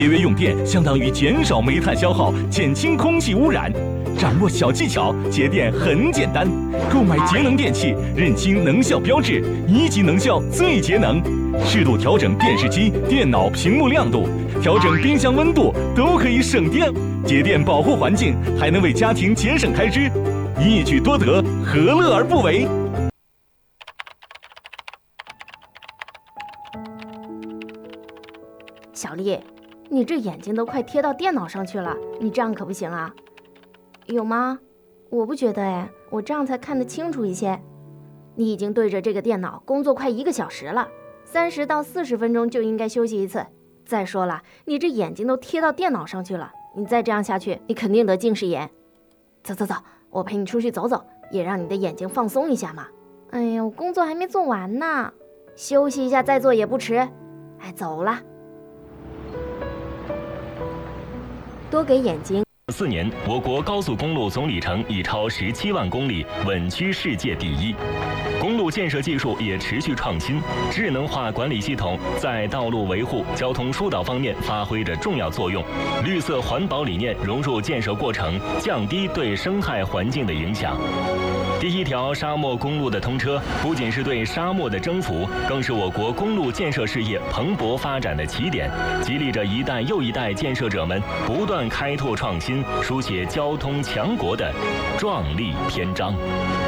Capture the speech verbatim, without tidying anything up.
节约用电相当于减少煤炭消耗，减轻空气污染。掌握小技巧，节电很简单。购买节能电器，认清能效标志，一级能效最节能。适度调整电视机、电脑屏幕亮度，调整冰箱温度，都可以省电。节电保护环境，还能为家庭节省开支，一举多得，何乐而不为？ 小丽，你这眼睛都快贴到电脑上去了，你这样可不行啊。有吗？我不觉得哎，我这样才看得清楚一些。你已经对着这个电脑工作快一个小时了，三十到四十分钟就应该休息一次。再说了，你这眼睛都贴到电脑上去了，你再这样下去，你肯定得近视眼。走走走，我陪你出去走走，也让你的眼睛放松一下嘛。哎呀，我工作还没做完呢，休息一下再做也不迟。哎，走了。多给眼睛。 四年，我国高速公路总里程已超十七万公里，稳居世界第一。公路建设技术也持续创新，智能化管理系统在道路维护、交通疏导方面发挥着重要作用。绿色环保理念融入建设过程，降低对生态环境的影响。第一条沙漠公路的通车，不仅是对沙漠的征服，更是我国公路建设事业蓬勃发展的起点，激励着一代又一代建设者们不断开拓创新，书写交通强国的壮丽篇章。